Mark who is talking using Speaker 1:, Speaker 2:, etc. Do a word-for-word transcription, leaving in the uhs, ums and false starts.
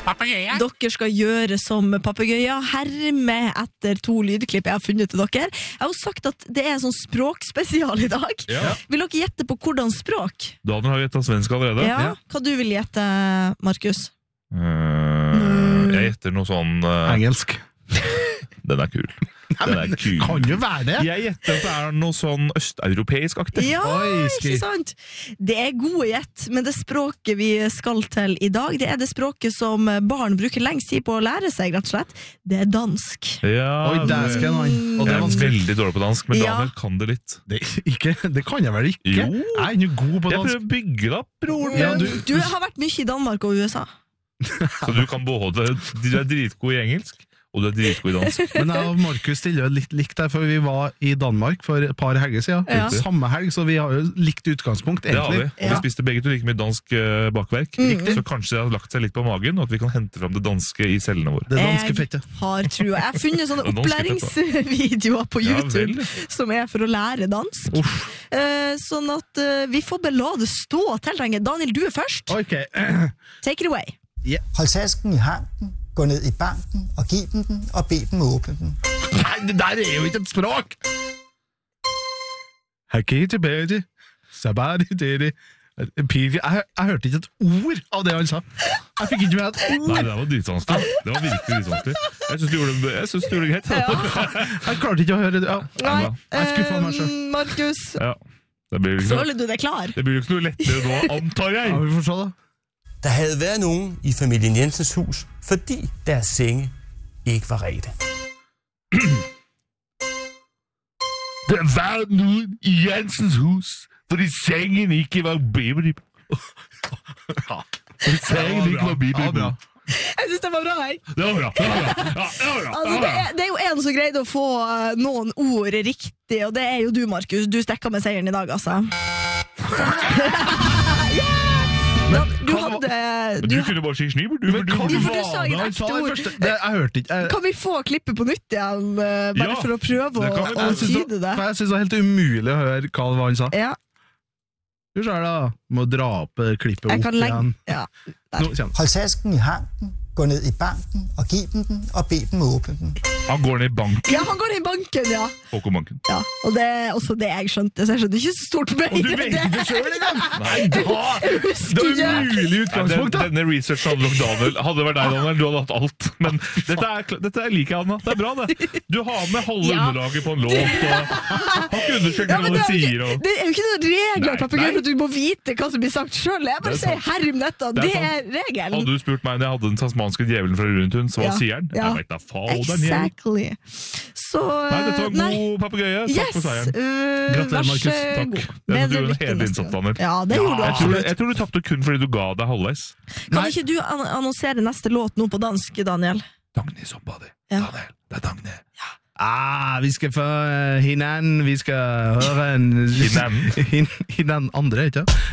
Speaker 1: Papegøye.
Speaker 2: Dere skal gjøre som papegøyer, herme etter to lydklipp jeg har funnet til dere. Jeg har jo sagt at det er en sånn språkspesial i dag.
Speaker 3: Ja.
Speaker 2: Vil dere gjette på hvordan språk?
Speaker 3: Daniel har gjettet svensk allerede.
Speaker 2: Ja. Hva du vil gjette, Markus?
Speaker 3: Uh, jeg gjetter noe sånn uh,
Speaker 4: Engelsk.
Speaker 3: Den er kul. Den er kul.
Speaker 4: Kan jo være det.
Speaker 3: Jeg gjetter at det er noe sånn østeuropeisk-aktig.
Speaker 2: Ja,
Speaker 4: Oi,
Speaker 2: ikke sant? Det er gode gjett, men det språket vi skal til i dag, det er det språket som barn bruker lengst tid på å lære seg, rett og slett. Det er dansk.
Speaker 3: Ja,
Speaker 4: Oi, der skal jeg nå. Og det
Speaker 3: jeg
Speaker 4: er
Speaker 3: er
Speaker 4: vanskelig.
Speaker 3: veldig dårlig på dansk, men
Speaker 2: Ja.
Speaker 3: Daniel kan det litt.
Speaker 4: Det, ikke, det kan jeg vel ikke?
Speaker 3: Jo.
Speaker 4: Jeg er jo god på
Speaker 3: Jeg
Speaker 4: dansk.
Speaker 3: prøver å bygge det opp, bror.
Speaker 4: Ja, du,
Speaker 2: Du har vært mye i Danmark og U S A.
Speaker 3: Så du kan både Du er dritgod i engelsk, og du er dritgod i dansk.
Speaker 4: Men jeg og Markus stiller jo litt likt der, for vi var i Danmark for et par helger siden.
Speaker 2: Ja.
Speaker 4: Samme helg, så vi har jo likt utgangspunkt,
Speaker 3: Det har vi.
Speaker 4: egentlig.
Speaker 3: Og vi spiste begge to like mye dansk uh, bakverk. Så kanskje det har lagt seg litt på magen, og at vi kan hente fram det danske i cellene våre.
Speaker 4: Det danske
Speaker 2: Jeg
Speaker 4: fettet.
Speaker 2: har trua. Jeg har funnet sånne
Speaker 3: Det danske
Speaker 2: opplæringsvideoer på
Speaker 3: Ja,
Speaker 2: YouTube
Speaker 3: vel.
Speaker 2: som er for å lære dansk. Eh, sånn at eh, vi får bare la det stå til, trenger. Daniel, du er først.
Speaker 4: Ok,
Speaker 2: Take it away.
Speaker 5: Hold tasken i handen, gå ned i banken og giv dem den, og bed dem åbne den.
Speaker 4: nei, det der er jo ikke et språk! Hei, tilbake. Sabari, dere. Pigi, jeg, jeg hørte ikke et ord av det han sa. Jeg fikk ikke med et ord.
Speaker 3: Nei, det var dritvanskelig. Det var virkelig dritvanskelig. Jeg synes du gjorde det, jeg synes du gjorde det greit.
Speaker 4: Jeg klarte ikke å høre det. Ja.
Speaker 2: Nei,
Speaker 4: Jeg skuffer meg selv.
Speaker 2: eh, Markus,
Speaker 3: Ja. Det blir jo ikke noe,
Speaker 2: føler du deg klar?
Speaker 3: det blir jo ikke noe lettere nå, antar jeg.
Speaker 4: Ja, vi får se da.
Speaker 6: Der havde været nogen i familien Jensens hus, fordi deres senge ikke var rede.
Speaker 3: Det var noen i Jensens hus, fordi sengen ikke var baby. Fordi sengen ikke var baby.
Speaker 4: Ja, bra.
Speaker 2: Jeg synes det var bra, jeg.
Speaker 3: Det var bra. Det var bra. Ja, det var bra.
Speaker 2: Altså, det, er, det er jo en som greide å få eh, noen ord riktig, og det er jo du, Markus. Du stekka med seieren i dag, altså. Yeah! Da, du hadde
Speaker 3: Men
Speaker 2: du,
Speaker 3: du kunne bare si sniber. Du,
Speaker 4: Men
Speaker 3: du,
Speaker 4: hva
Speaker 3: du,
Speaker 2: Ja,
Speaker 3: du,
Speaker 2: for du sa i
Speaker 4: var det han
Speaker 2: rett
Speaker 4: sa i
Speaker 2: ord.
Speaker 4: første? Det, jeg hørte ikke. Jeg,
Speaker 2: Kan vi få klippet på nytt igjen, eh, bare
Speaker 3: Ja,
Speaker 2: for å prøve
Speaker 3: det
Speaker 2: å,
Speaker 3: kan vi.
Speaker 2: å
Speaker 4: jeg synes
Speaker 2: tyde det?
Speaker 4: for jeg synes det var helt umulig å høre hva det var han sa.
Speaker 2: Ja,
Speaker 4: Du ser da, må dra opp eh, klippet
Speaker 2: jeg
Speaker 4: opp
Speaker 2: kan legge
Speaker 4: igjen.
Speaker 2: ja.
Speaker 4: Nå kommer
Speaker 5: Hold tasken i handen, gå ned i banken og giv dem den, og bed dem åbne den.
Speaker 3: han går ned i bank.
Speaker 2: ja, han går i banken, ja.
Speaker 3: Håkon-banken.
Speaker 2: ja. Og det er også det jeg skjønte, så jeg skjønte ikke så stort mer.
Speaker 4: Og du vet ikke selv engang!
Speaker 3: Nei,
Speaker 4: Da,
Speaker 2: Jeg husker
Speaker 4: det er
Speaker 2: ikke.
Speaker 4: umulig
Speaker 3: Nei,
Speaker 4: utgangspunkt,
Speaker 3: den,
Speaker 4: da!
Speaker 3: denne researchen hadde nok Daniel. Hadde det vært deg, Daniel, du hadde hatt alt. Men dette er, kl- dette er like, Anna. Det er bra, det. Du har med halve
Speaker 2: Ja.
Speaker 3: underlaget på en låt, og har ikke undersøkt
Speaker 2: Ja,
Speaker 3: hva
Speaker 2: men
Speaker 3: det
Speaker 2: det, er jo
Speaker 3: sier.
Speaker 2: ikke,
Speaker 3: Og...
Speaker 2: det er jo ikke noen regler
Speaker 3: Nei,
Speaker 2: papegøye,
Speaker 3: nei.
Speaker 2: for at du må vite hva som blir sagt selv. Jeg bare
Speaker 3: Det er
Speaker 2: sier
Speaker 3: sant.
Speaker 2: herm dette,
Speaker 3: Det er
Speaker 2: det er
Speaker 3: sant.
Speaker 2: regelen.
Speaker 3: Hadde du spurt meg når jeg hadde den tasmanske djevelen fra Runetun, så hva
Speaker 2: Ja.
Speaker 3: sier den?
Speaker 2: Ja.
Speaker 3: Jeg vet da faen, den gjør.
Speaker 2: Exactly. Så
Speaker 3: Nei, dette var
Speaker 2: nei.
Speaker 3: god papegøye. Takk
Speaker 2: Yes,
Speaker 3: for seieren.
Speaker 2: øh,
Speaker 4: Gratulerer,
Speaker 2: vær
Speaker 4: Markus.
Speaker 2: så
Speaker 3: Takk.
Speaker 2: god.
Speaker 3: Jeg tror
Speaker 2: Bedre
Speaker 3: du gjorde en
Speaker 2: lykke
Speaker 3: hederlig
Speaker 2: neste
Speaker 3: innsats,
Speaker 2: gang.
Speaker 3: Daniel.
Speaker 2: Ja, det gjorde du
Speaker 3: Jeg tror,
Speaker 2: absolutt.
Speaker 3: jeg tror du tapte kun fordi du ga deg halvveis.
Speaker 2: Kan ikke du an annonsere neste låt nå på dansk, Daniel?
Speaker 3: Dagny somebody.
Speaker 2: Ja.
Speaker 3: Daniel, det er Dagny.
Speaker 4: Ah, vi skal få uh, hinnen, vi skal høre en...
Speaker 3: Hinnen?
Speaker 4: Hin, hinnen andre, ikke?